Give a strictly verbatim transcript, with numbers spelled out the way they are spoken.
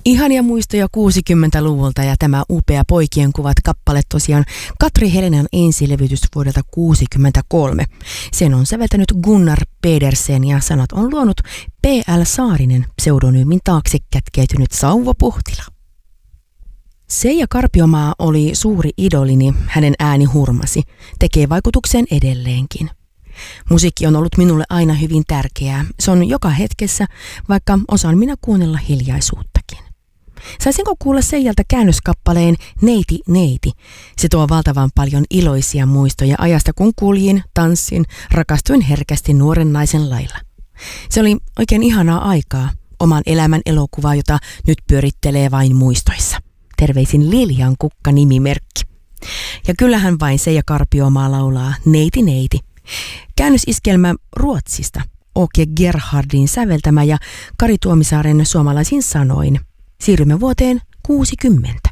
Ihania muistoja kuusikymmentäluvulta ja tämä upea Poikien kuvat kappale tosiaan Katri Helenan ensilevytys vuodelta kuusikymmentäkolme. Sen on säveltänyt Gunnar Pedersen ja sanat on luonut P L Saarinen, pseudonyymin taakse kätkeytynyt Sauvo Puhtila. Seija Karpiomaa oli suuri idolini, hänen ääni hurmasi, tekee vaikutuksen edelleenkin. Musiikki on ollut minulle aina hyvin tärkeää. Se on joka hetkessä, vaikka osaan minä kuunnella hiljaisuuttakin. Saisinko kuulla Seijalta käännöskappaleen Neiti, neiti? Se tuo valtavan paljon iloisia muistoja ajasta, kun kuljin, tanssin, rakastuin herkästi nuoren naisen lailla. Se oli oikein ihanaa aikaa, oman elämän elokuvaa, jota nyt pyörittelee vain muistoissa. Terveisin Liljan Kukka nimimerkki. Ja kyllähän vain Seija Karpiomaa laulaa Neiti, neiti. Käännösiskelmä Ruotsista, Åke Gerhardin säveltämä ja Kari Tuomisaaren suomalaisin sanoin. Siirrymme vuoteen kuusikymmentä.